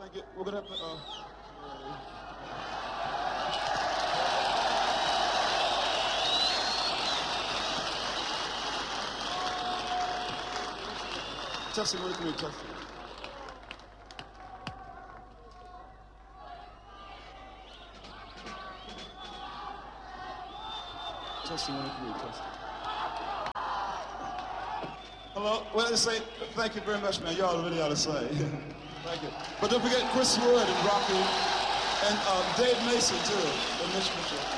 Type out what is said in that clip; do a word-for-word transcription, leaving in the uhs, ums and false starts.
I get, we're gonna have to, uh, Testing, what do you mean, testing? Testing, what do you mean, testing? Hello, well, let's say thank you very much, man. Y'all really ought to say. Thank you. But don't forget Chris Wood and Rocky and uh, Dave Mason, too, and Mitch Mitchell.